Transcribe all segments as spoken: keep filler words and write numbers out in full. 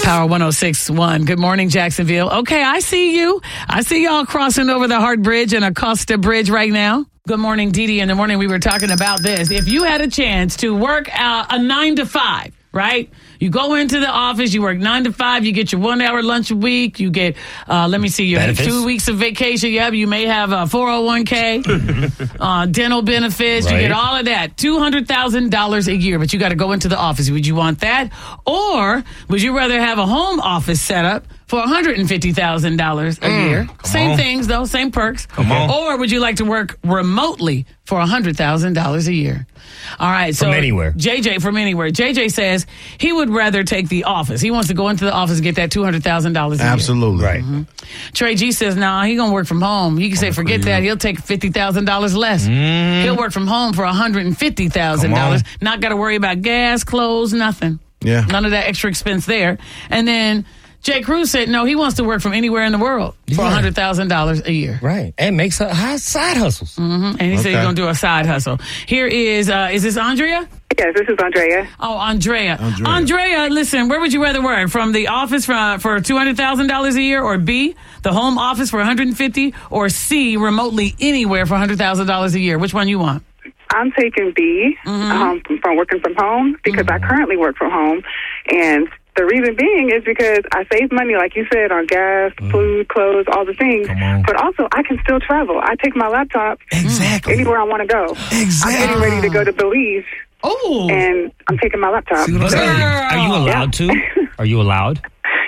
Power one oh six point one. Good morning, Jacksonville. Okay, I see you. I see y'all crossing over the Hart Bridge and Acosta Bridge right now. Good morning, Dee Dee. In the morning, we were talking about this. If you had a chance to work uh, a nine to five, right? You go into the office, you work nine to five, you get your one hour lunch a week, you get, uh, let me see, you have two weeks of vacation. Yeah, you may have a four oh one k, uh, dental benefits, right. You get all of that. two hundred thousand dollars a year, but you got to go into the office. Would you want that? Or would you rather have a home office set up for one hundred fifty thousand dollars a mm, year? Same on. things, though, same perks. Come on. Or would you like to work remotely for one hundred thousand dollars a year? All right. So from anywhere. J J, from anywhere. J J says he would rather take the office. He wants to go into the office and get that two hundred thousand dollars a Absolutely. year. Absolutely. Right. Mm-hmm. Trey G says, nah, he going to work from home. You can say, forget that. He'll take fifty thousand dollars less. Mm. He'll work from home for one hundred fifty thousand dollars. Not got to worry about gas, clothes, nothing. Yeah. None of that extra expense there. And then Jay Cruz said, no, he wants to work from anywhere in the world for one hundred thousand dollars a year. Right. And makes a high side hustles. Mm-hmm. And he okay. said he's going to do a side hustle. Here is, uh, is this Andrea? Yes, this is Andrea. Oh, Andrea. Andrea. Andrea, listen, where would you rather work? From the office for, for two hundred thousand dollars a year, or B, the home office for one hundred fifty thousand dollars, or C, remotely anywhere for one hundred thousand dollars a year? Which one you want? I'm taking B, mm-hmm. um, from working from home, because mm-hmm. I currently work from home. And the reason being is because I save money, like you said, on gas, mm. food, clothes, all the things. But also, I can still travel. I take my laptop exactly. anywhere I want to go. Exactly. I'm getting ready to go to Belize. Oh. And I'm taking my laptop. Are you allowed yeah. to? Are you allowed?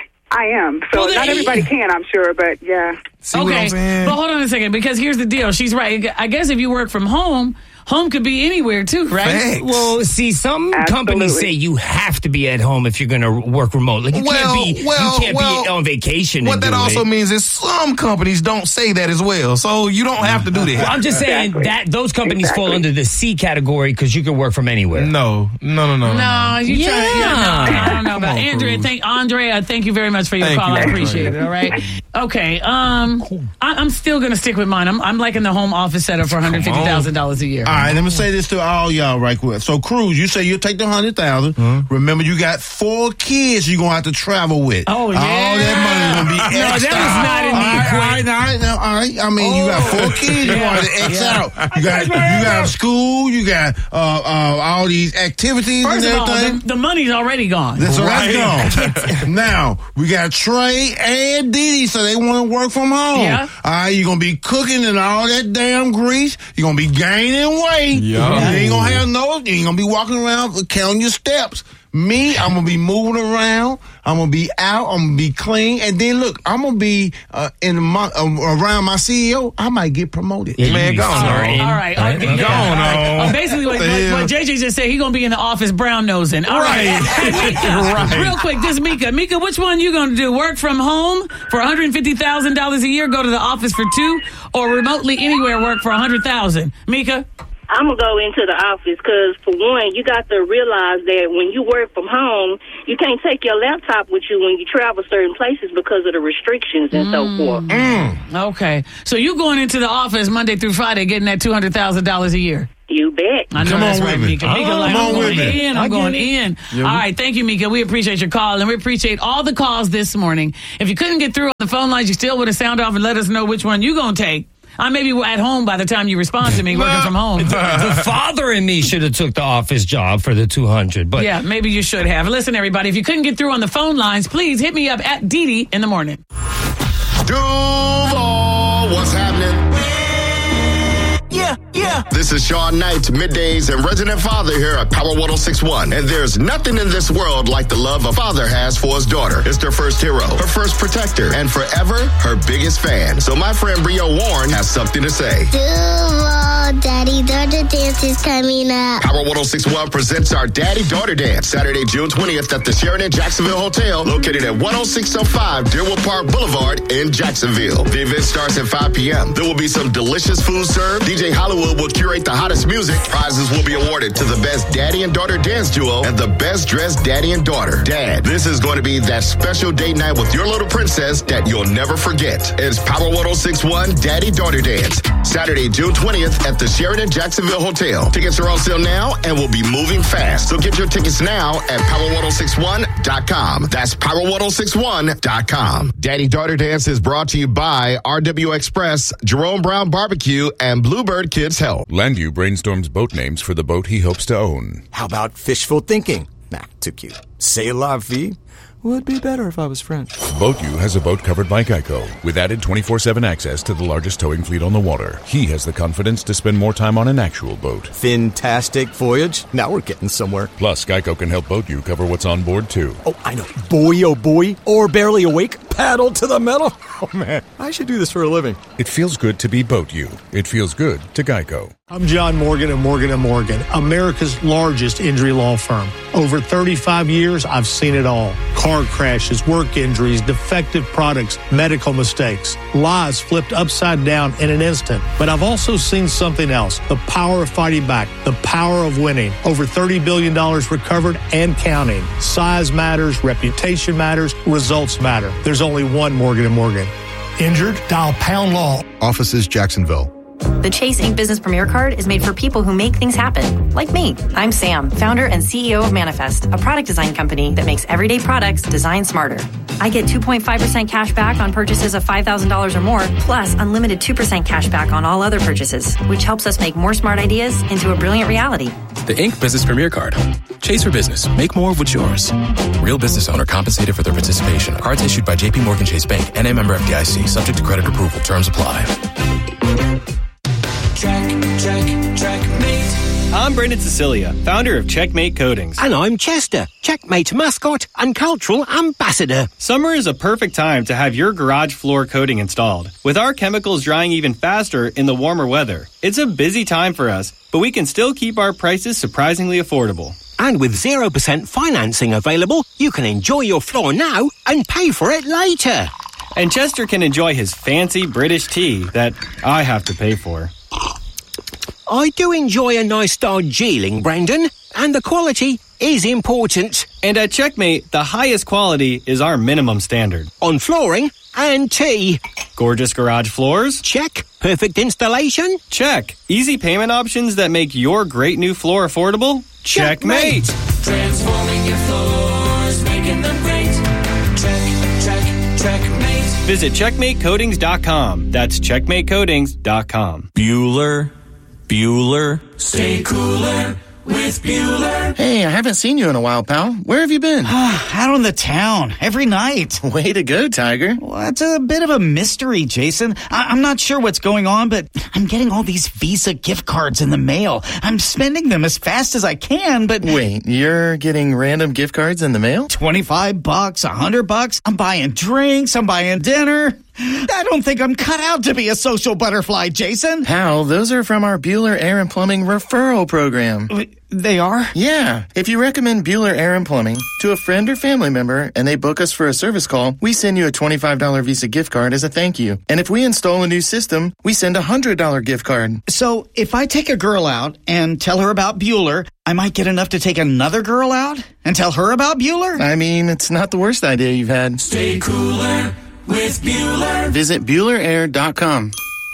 I am. So well, not everybody can, I'm sure, but yeah. See okay, but hold on a second, because here's the deal. She's right. I guess if you work from home, home could be anywhere, too, right? Thanks. Well, see, some Absolutely. companies say you have to be at home if you're going to work remote. Like, you well, can't be, well, you can't well, be on vacation. What that also it. means is some companies don't say that as well. So you don't have to do that. Well, I'm just saying exactly. that those companies exactly. fall under the C category because you can work from anywhere. No, no, no, no. No, no. you yeah. try to, yeah, no, I don't know about Andrea. Thank, Andrea, thank you very much for your thank call. You. I appreciate it, all right? Okay, um, I, I'm still going to stick with mine. I'm, I'm liking the home office setup for one hundred fifty thousand dollars a year. All right, let me say this to all y'all right quick. So, Cruz, you say you'll take the one hundred thousand dollars. Mm-hmm. Remember, you got four kids you're going to have to travel with. Oh, yeah. All that money is going to be no, extra. that was not in the all right, all right, all right. I mean, oh. you got four kids you're going to have to X yeah. out. You got, you got school, you got uh, uh, all these activities First and everything. Of all, the, the money's already gone. So right. that's gone. Now, we got Trey and Dee Dee, so they want to work from home. Yeah. All right, you're going to be cooking and all that damn grease. You're going to be gaining weight. Yeah. You ain't going to have no, you ain't going to be walking around counting your steps. Me, I'm going to be moving around. I'm going to be out. I'm going to be clean. And then, look, I'm going to be uh, in my, uh, around my C E O. I might get promoted. Yeah, Man, go on. All right. All right. Go on. Yeah. Uh, basically, what, what, what J J just said, he's going to be in the office brown nosing. All right. right. right. Real quick, this is Mika. Mika, which one you going to do? Work from home for one hundred fifty thousand dollars a year, go to the office for two, or remotely anywhere work for one hundred thousand dollars? Mika? I'm going to go into the office because, for one, you got to realize that when you work from home, you can't take your laptop with you when you travel certain places because of the restrictions and mm. so forth. Mm. Okay. So you going into the office Monday through Friday getting that two hundred thousand dollars a year? You bet. I know Come that's on right, with Mika. Me. Mika, oh, like, I'm going me. in. I'm going in. Yeah, all right. Thank you, Mika. We appreciate your call, and we appreciate all the calls this morning. If you couldn't get through on the phone lines, you still would have sound off and let us know which one you going to take. I may be at home by the time you respond to me, working from home. The, the father in me should have took the office job for the two hundred. But yeah, maybe you should have. Listen, everybody, if you couldn't get through on the phone lines, please hit me up at Dee Dee in the morning. Duval, what's happening? Yeah, yeah. This is Sean Knight, Middays and Resident Father here at Power one oh six point one. And there's nothing in this world like the love a father has for his daughter. It's their first hero, her first protector, and forever her biggest fan. So my friend Brio Warren has something to say. Duval, Daddy-Daughter Dance is coming up. Power one oh six point one presents our Daddy-Daughter Dance, Saturday, June twentieth at the Sheraton Jacksonville Hotel, located at one oh six oh five Deerwood Park Boulevard in Jacksonville. The event starts at five p.m. There will be some delicious food served. D J Hollywood will will curate the hottest music. Prizes will be awarded to the best daddy and daughter dance duo and the best dressed daddy and daughter. Dad, this is going to be that special date night with your little princess that you'll never forget. It's Power one oh six point one Daddy Daughter Dance, Saturday, June twentieth at the Sheraton Jacksonville Hotel. Tickets are on sale now and will be moving fast. So get your tickets now at power one oh six one dot com. That's power one oh six one dot com. Daddy Daughter Dance is brought to you by R W Express, Jerome Brown Barbecue, and Bluebird Kids Health. Landu brainstorms boat names for the boat he hopes to own. How about fishful thinking? Nah, too cute. C'est la vie. Would be better if I was French. BoatU has a boat covered by Geico with added twenty-four seven access to the largest towing fleet on the water. He has the confidence to spend more time on an actual boat. Fantastic voyage. Now we're getting somewhere. Plus, Geico can help BoatU cover what's on board, too. Oh, I know. Boy, oh boy. Or barely awake. Paddle to the metal. Oh, man. I should do this for a living. It feels good to be BoatU. It feels good to Geico. I'm John Morgan of Morgan and Morgan, America's largest injury law firm. Over thirty-five years, I've seen it all. Car crashes, work injuries, defective products, medical mistakes, lives flipped upside down in an instant. But I've also seen something else, the power of fighting back, the power of winning. Over thirty billion dollars recovered and counting. Size matters, reputation matters, results matter. There's only one Morgan and Morgan. Injured? Dial Pound Law. Offices Jacksonville. The Chase Ink Business Premier Card is made for people who make things happen, like me. I'm Sam, founder and C E O of Manifest, a product design company that makes everyday products designed smarter. I get two point five percent cash back on purchases of five thousand dollars or more, plus unlimited two percent cash back on all other purchases, which helps us make more smart ideas into a brilliant reality. The Ink Business Premier Card. Chase for business. Make more of what's yours. Real business owner compensated for their participation. Cards issued by J P Morgan Chase Bank, N A member F D I C, subject to credit approval. Terms apply. Check, check, checkmate. I'm Brendan Cecilia, founder of Checkmate Coatings. And I'm Chester, Checkmate mascot and cultural ambassador. Summer is a perfect time to have your garage floor coating installed. With our chemicals drying even faster in the warmer weather, it's a busy time for us, but we can still keep our prices surprisingly affordable. And with zero percent financing available, you can enjoy your floor now and pay for it later. And Chester can enjoy his fancy British tea that I have to pay for. I do enjoy a nice Darjeeling, Brandon, and the quality is important. And at Checkmate, the highest quality is our minimum standard. On flooring and tea. Gorgeous garage floors? Check. Perfect installation? Check. Easy payment options that make your great new floor affordable? Checkmate! Checkmate. Transforming your floors, making them great. Check, check, checkmate. Visit checkmate coatings dot com. That's checkmate coatings dot com. Bueller. Bueller. Stay cooler with Bueller. Hey, I haven't seen you in a while, pal. Where have you been? Out on the town, every night. Way to go, Tiger. Well, it's a bit of a mystery, Jason. I- I'm not sure what's going on, but I'm getting all these Visa gift cards in the mail. I'm spending them as fast as I can, but... Wait, you're getting random gift cards in the mail? twenty-five bucks, one hundred bucks. I'm buying drinks, I'm buying dinner. I don't think I'm cut out to be a social butterfly, Jason. Pal, those are from our Bueller Air and Plumbing referral program. They are? Yeah. If you recommend Bueller Air and Plumbing to a friend or family member and they book us for a service call, we send you a twenty-five dollars Visa gift card as a thank you. And if we install a new system, we send a one hundred dollars gift card. So if I take a girl out and tell her about Bueller, I might get enough to take another girl out and tell her about Bueller? I mean, it's not the worst idea you've had. Stay cooler with Bueller. Visit Bueller Air dot com.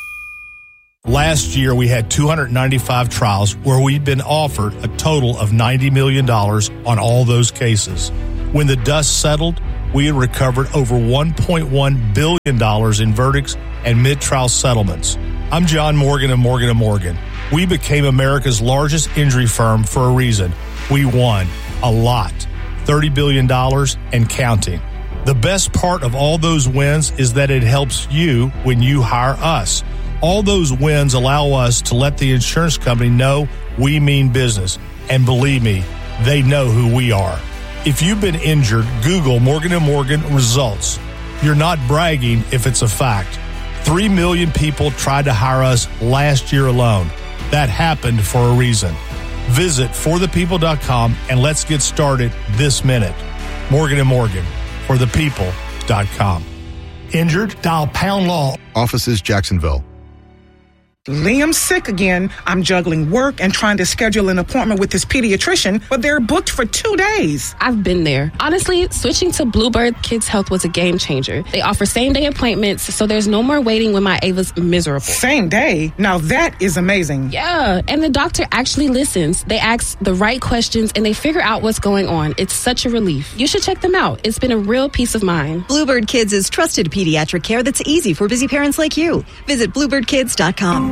Last year, we had two hundred ninety-five trials where we'd been offered a total of ninety million dollars on all those cases. When the dust settled, we had recovered over one point one billion dollars in verdicts and mid-trial settlements. I'm John Morgan of Morgan and Morgan. We became America's largest injury firm for a reason. We won a lot, thirty billion dollars and counting. The best part of all those wins is that it helps you when you hire us. All those wins allow us to let the insurance company know we mean business. And believe me, they know who we are. If you've been injured, Google Morgan and Morgan results. You're not bragging if it's a fact. Three million people tried to hire us last year alone. That happened for a reason. Visit for the people dot com and let's get started this minute. Morgan and Morgan, for the people dot com. Injured? Dial Pound Law. Offices Jacksonville. Liam's sick again. I'm juggling work and trying to schedule an appointment with his pediatrician, but they're booked for two days. I've been there. Honestly, switching to Bluebird Kids Health was a game changer. They offer same-day appointments, so there's no more waiting when my Ava's miserable. Same day? Now that is amazing. Yeah, and the doctor actually listens. They ask the right questions, and they figure out what's going on. It's such a relief. You should check them out. It's been a real peace of mind. Bluebird Kids is trusted pediatric care that's easy for busy parents like you. Visit bluebird kids dot com.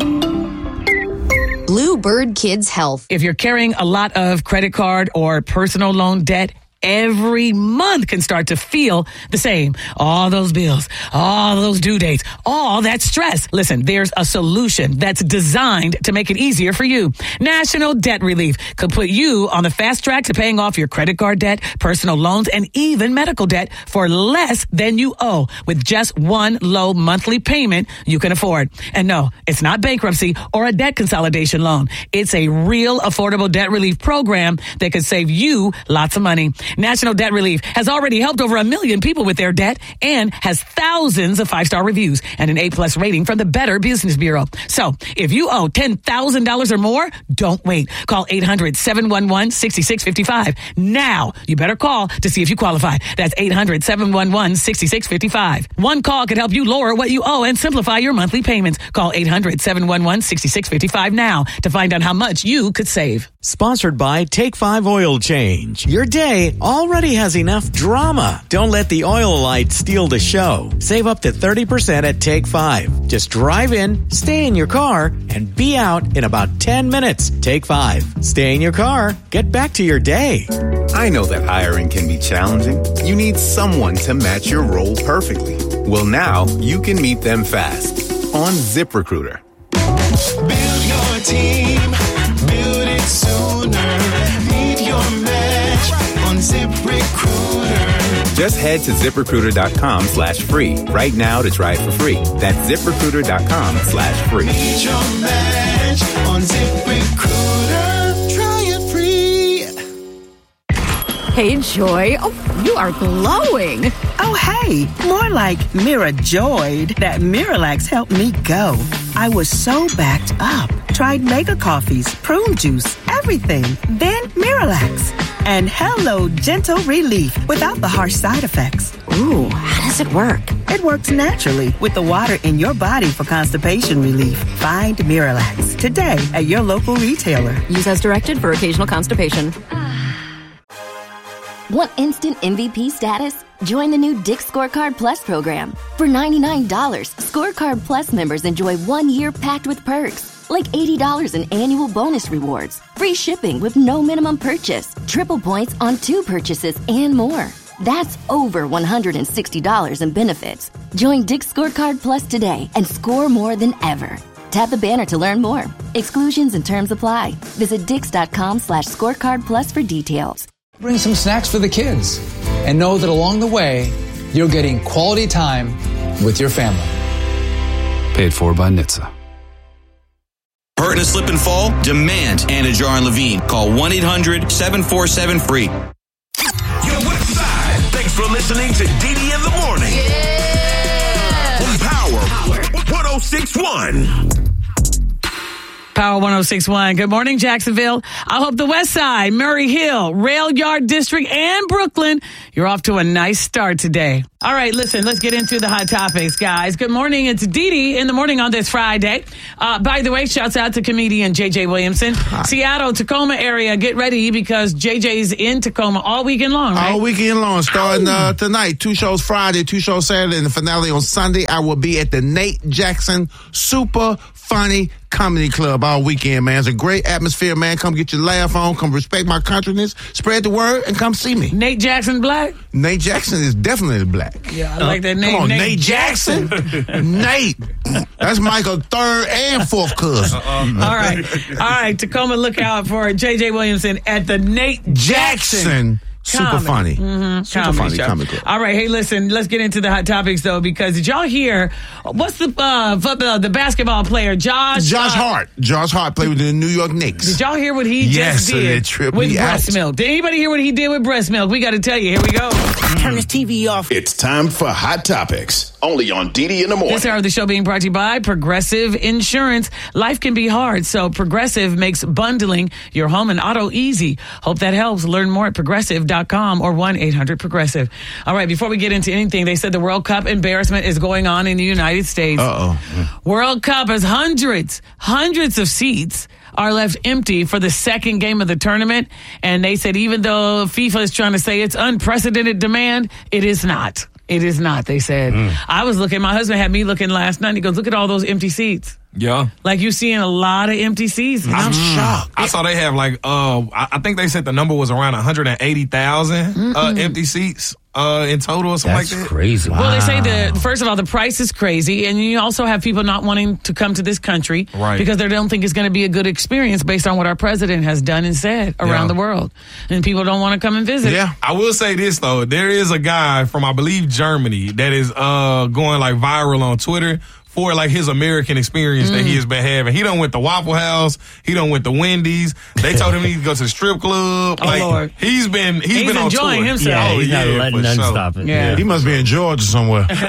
Bluebird Kids Health. If you're carrying a lot of credit card or personal loan debt, every month can start to feel the same. All those bills, all those due dates, all that stress. Listen, there's a solution that's designed to make it easier for you. National Debt Relief could put you on the fast track to paying off your credit card debt, personal loans, and even medical debt for less than you owe with just one low monthly payment you can afford. And no, it's not bankruptcy or a debt consolidation loan. It's a real affordable debt relief program that could save you lots of money. National Debt Relief has already helped over a million people with their debt and has thousands of five-star reviews and an A-plus rating from the Better Business Bureau. So if you owe ten thousand dollars or more, don't wait. Call eight hundred, seven one one, six six five five. Now, you better call to see if you qualify. That's eight hundred, seven one one, six six five five. One call could help you lower what you owe and simplify your monthly payments. Call eight hundred, seven one one, six six five five now to find out how much you could save. Sponsored by Take five Oil Change. Your day already has enough drama. Don't let the oil light steal the show. Save up to thirty percent at Take five. Just drive in, stay in your car, and be out in about ten minutes. Take five. Stay in your car. Get back to your day. I know that hiring can be challenging. You need someone to match your role perfectly. Well, now you can meet them fast on ZipRecruiter. Build your team. Build it sooner. Meet your match on ZipRecruiter. Just head to ZipRecruiter.com slash free right now to try it for free. That's ZipRecruiter.com slash free. Meet your match on ZipRecruiter. Try it free. Hey, Joy. Oh, you are glowing. Oh, hey. More like Mirajoyed. That Miralax helped me go. I was so backed up. Tried mega coffees, prune juice, everything. Then Miralax. And hello, gentle relief without the harsh side effects. Ooh, how does it work? It works naturally with the water in your body for constipation relief. Find Miralax today at your local retailer. Use as directed for occasional constipation. Want instant M V P status? Join the new Dick's Scorecard Plus program. For ninety-nine dollars, Scorecard Plus members enjoy one year packed with perks, like eighty dollars in annual bonus rewards, free shipping with no minimum purchase, triple points on two purchases, and more. That's over one hundred sixty dollars in benefits. Join Dick's Scorecard Plus today and score more than ever. Tap the banner to learn more. Exclusions and terms apply. Visit dix.com slash scorecard plus for details. Bring some snacks for the kids and know that along the way, you're getting quality time with your family. Paid for by N H T S A. Hurt in a slip and fall? Demand Anna Jar and Levine. Call one eight hundred seven four seven free. Yo, what's side? Thanks for listening to Didi in the Morning. Yeah! On Power, Power. one oh six point one. Power one oh six point one. Good morning, Jacksonville. I hope the West Side, Murray Hill, Rail Yard District, and Brooklyn, you're off to a nice start today. All right, listen, let's get into the hot topics, guys. Good morning. It's Didi in the morning on this Friday. Uh, by the way, shouts out to comedian J J Williamson. Hi. Seattle, Tacoma area, get ready because J J's in Tacoma all weekend long, right? All weekend long, starting uh, tonight. Two shows Friday, two shows Saturday, and the finale on Sunday. I will be at the Nate Jackson Super Funny Comedy Club all weekend, man. It's a great atmosphere, man. Come get your laugh on. Come respect my countryness. Spread the word and come see me. Nate Jackson black? Nate Jackson is definitely black. Yeah, I like that name. Come on, Nate, Nate Jackson. Nate. That's Michael third and fourth cousin. All right. All right. Tacoma, look out for J J Williamson at the Nate Jackson. Jackson. Super Comedy. funny. Mm-hmm. Super Comedy funny. show. Comedy club. All right. Hey, listen, let's get into the hot topics, though, because did y'all hear what's the uh, football, the basketball player, Josh? Josh uh, Hart. Josh Hart played with the New York Knicks. Did y'all hear what he yes, just did it tripped with me breast out. milk? Did anybody hear what he did with breast milk? We got to tell you. Here we go. Turn this T V off. It's time for Hot Topics, only on D D in the Morning. This hour of the show being brought to you by Progressive Insurance. Life can be hard, so Progressive makes bundling your home and auto easy. Hope that helps. Learn more at progressive dot com or one eight hundred progressive. All right, before we get into anything, they said the World Cup embarrassment is going on in the United States. Uh-oh. World Cup has hundreds, hundreds of seats are left empty for the second game of the tournament. And they said even though FIFA is trying to say it's unprecedented demand, it is not. It is not, they said. Mm. I was looking, my husband had me looking last night. He goes, look at all those empty seats. Yeah. Like you're seeing a lot of empty seats. I'm mm. shocked. I saw they have like, uh, I I think they said the number was around one hundred eighty thousand uh, empty seats uh, in total or something That's like that. crazy. Well, they say that, first of all, the price is crazy. And you also have people not wanting to come to this country right. because they don't think it's going to be a good experience based on what our president has done and said around Yeah. the world. And people don't want to come and visit. Yeah. I will say this, though. There is a guy from, I believe, Germany that is uh, going like viral on Twitter for like his American experience mm. that he has been having. He done went to Waffle House. He done went to Wendy's. They told him he could go to the strip club. Oh, like, Lord. He's been, he's, He's been on enjoying tour. himself. Yeah, Oh, he's not yeah, letting for none sure. stop it. Yeah. He must be in Georgia somewhere. Maybe.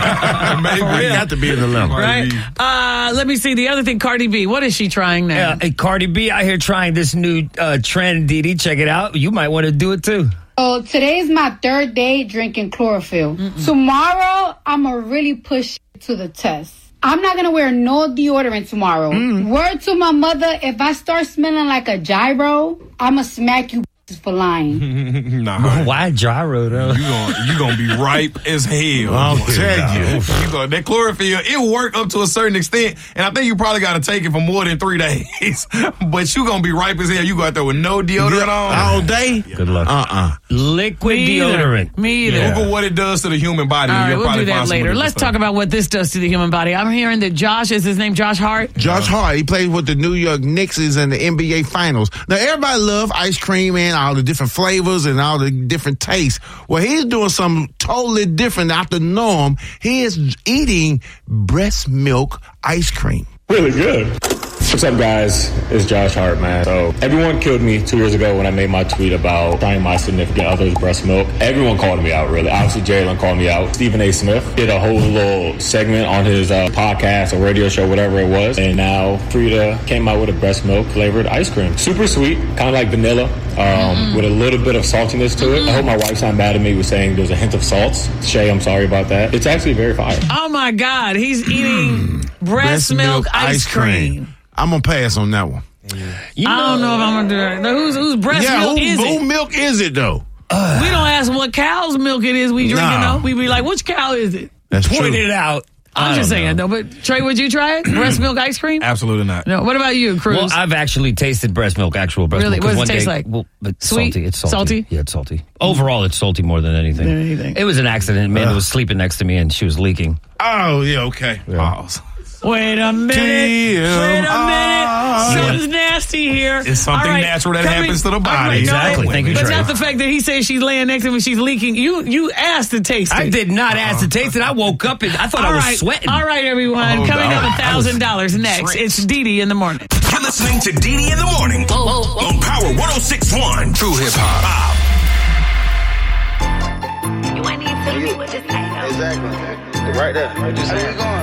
He got to be in the limit. Right? Uh, let me see. The other thing, Cardi B. What is she trying now? Yeah, hey, Cardi B out here trying this new uh, trend, Didi. Check it out. You might want to do it too. So today's my third day drinking chlorophyll. Mm-mm. Tomorrow, I'm going to really push to the test. I'm not going to wear no deodorant tomorrow. Mm. Word to my mother, if I start smelling like a gyro, I'm going to smack you for lying. Nah. Why gyro, though? You gonna, you gonna be ripe as hell. I'll tell you. You gonna, that chlorophyll, it work up to a certain extent, and I think you probably got to take it for more than three days. But you gonna be ripe as hell. You go out there with no deodorant on. All day? Good luck. Uh-uh. Liquid Me deodorant. Either. Me either. Yeah. Google what it does to the human body. All right, You'll we'll probably do that find some later. of the Let's stuff. talk about what this does to the human body. I'm hearing that Josh, is his name Josh Hart? Josh Hart, he plays with the New York Knicks in the N B A Finals. Now, everybody love ice cream and all the different flavors and all the different tastes. Well, he's doing something totally different out the norm. He is eating breast milk ice cream. Really good. What's up, guys? It's Josh Hart, man. So everyone killed me two years ago when I made my tweet about trying my significant other's breast milk. Everyone called me out, really. Obviously, Jalen called me out. Stephen A. Smith did a whole little segment on his uh, podcast or radio show, whatever it was. And now Frida came out with a breast milk flavored ice cream. Super sweet, kind of like vanilla, um, mm-hmm. with a little bit of saltiness to it. Mm-hmm. I hope my wife's not mad at me with saying there's a hint of salt. Shay, I'm sorry about that. It's actually very fire. Oh, my God. He's eating breast, breast milk, milk ice cream. cream. I'm going to pass on that one. You know, I don't know if I'm going to do that. Now, whose, whose breast yeah, milk who, is who it? Who milk is it, though? Uh, we don't ask what cow's milk it is we drink, nah. you know? We be like, which cow is it? That's Point true. it out. I'm just saying, though. But, Trey, would you try it? Breast milk ice cream? Absolutely not. No. What about you, Cruz? Well, I've actually tasted breast milk, actual breast really? milk. What does it one taste day, like? Well, it's Sweet? salty. It's salty. Salty? Yeah, it's salty. Overall, it's salty more than anything. Than anything. It was an accident. Amanda uh. was sleeping next to me, and she was leaking. Oh, yeah, okay. Yeah. Pause. Wait a minute. Wait a minute. Something's nasty here. It's something right, natural that happens to the body. Right, exactly. No, Thank you, But Trey. not the fact that he says she's laying next to me, she's leaking. You you asked to taste it. I did not uh-huh. ask to taste it. I woke up and I thought All I was right. sweating. All right, everyone. Oh, Coming no. up one thousand dollars next. It's Didi in the morning. You're listening to Didi in the morning whoa, whoa, whoa. on Power one oh six point one. True hip hop. You ain't even tell me what this ain't. Exactly. Right there. Right, just